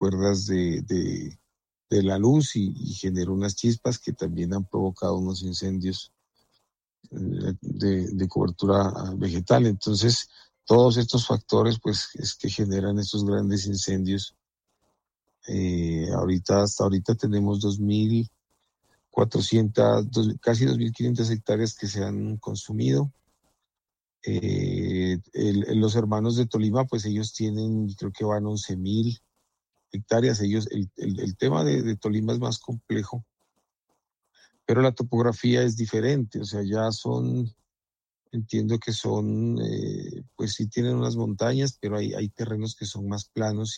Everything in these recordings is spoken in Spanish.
cuerdas de la luz y generó unas chispas que también han provocado unos incendios de cobertura vegetal. Entonces, todos estos factores, pues, es que generan estos grandes incendios. Hasta ahorita tenemos 2.400, casi 2.500 hectáreas que se han consumido. Los hermanos de Tolima, pues ellos tienen, creo que van 11.000 hectáreas. El tema de Tolima es más complejo, pero la topografía es diferente. O sea, entiendo que son, pues sí tienen unas montañas, pero hay terrenos que son más planos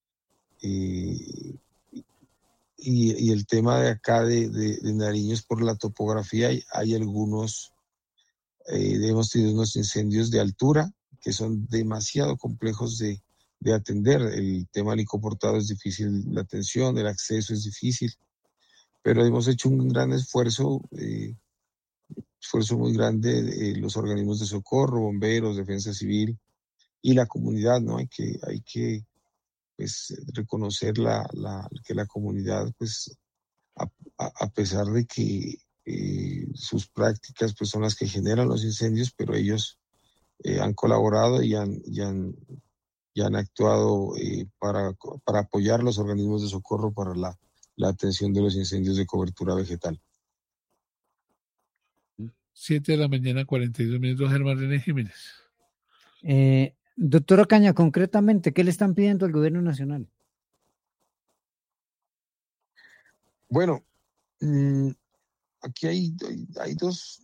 y el tema de acá de Nariño es por la topografía. Hay algunos, hemos tenido unos incendios de altura que son demasiado complejos de atender. El tema del licoportado es difícil, la atención, el acceso es difícil, pero hemos hecho un gran esfuerzo muy grande, los organismos de socorro, bomberos, defensa civil y la comunidad, ¿no? Hay que pues, reconocer que la comunidad, pues, a pesar de que sus prácticas pues, son las que generan los incendios, pero ellos han colaborado y han actuado para apoyar a los organismos de socorro para la atención de los incendios de cobertura vegetal. 7:42 a.m, Germán René Jiménez. Doctor Ocaña, concretamente, ¿qué le están pidiendo al gobierno nacional? Bueno, aquí hay dos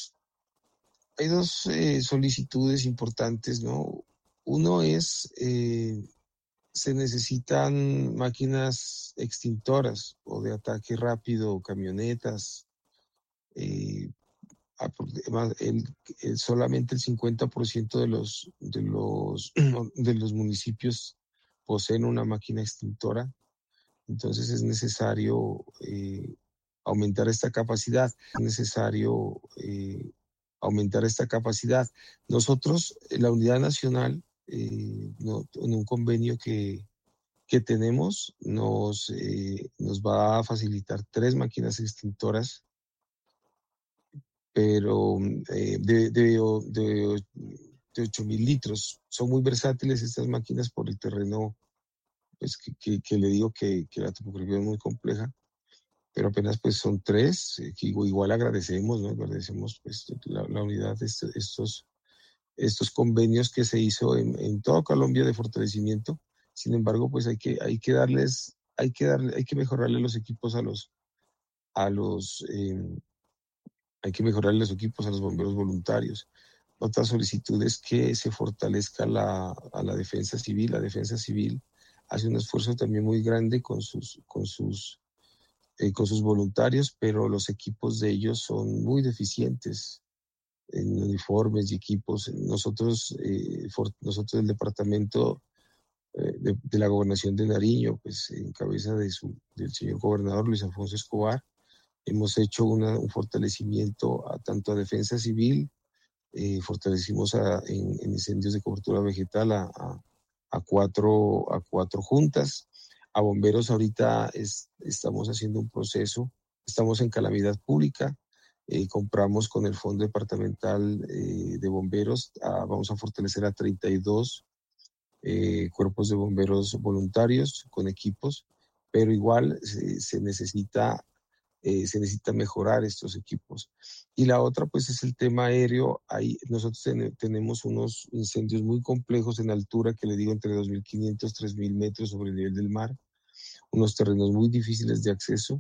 solicitudes importantes, ¿no? Uno es, se necesitan máquinas extintoras o de ataque rápido, camionetas. Solamente el 50% de los municipios poseen una máquina extintora. Entonces es necesario aumentar esta capacidad. Nosotros, la Unidad Nacional, en un convenio que tenemos, nos va a facilitar 3 máquinas extintoras, pero de 8.000 litros. Son muy versátiles estas máquinas por el terreno, pues que le digo que la topografía es muy compleja, pero apenas pues son 3, que igual agradecemos, ¿no? Agradecemos pues la unidad, estos convenios que se hizo en toda Colombia de fortalecimiento. Sin embargo, pues hay que mejorarle los equipos hay que mejorarle los equipos a los bomberos voluntarios. Otra solicitud es que se fortalezca a la defensa civil. La defensa civil hace un esfuerzo también muy grande con sus voluntarios, pero los equipos de ellos son muy deficientes en uniformes y equipos. Nosotros del departamento de la gobernación de Nariño, pues en cabeza del señor gobernador Luis Alfonso Escobar, hemos hecho un fortalecimiento tanto a defensa civil, fortalecimos en incendios de cobertura vegetal a cuatro juntas. A bomberos ahorita estamos haciendo un proceso, estamos en calamidad pública, compramos con el Fondo Departamental de Bomberos, vamos a fortalecer a 32 cuerpos de bomberos voluntarios con equipos, pero igual se necesita mejorar estos equipos. Y la otra, pues, es el tema aéreo. Nosotros tenemos unos incendios muy complejos en altura, que le digo, entre 2.500 y 3.000 metros sobre el nivel del mar, unos terrenos muy difíciles de acceso.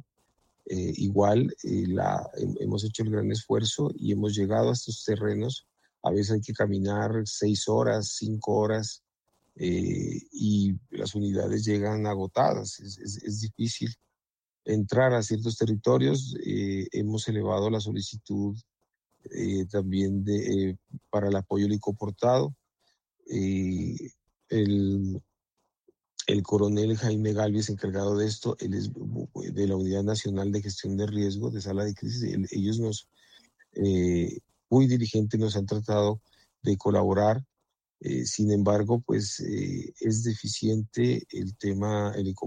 Hemos hecho el gran esfuerzo y hemos llegado a estos terrenos. A veces hay que caminar 6 horas, 5 horas, y las unidades llegan agotadas. Es difícil entrar a ciertos territorios. Hemos elevado la solicitud también para el apoyo licoportado. El coronel Jaime Galvez, encargado de esto, él es de la Unidad Nacional de Gestión de Riesgo, de Sala de Crisis. Ellos muy diligentes, nos han tratado de colaborar. Sin embargo, pues es deficiente el tema helicóptero.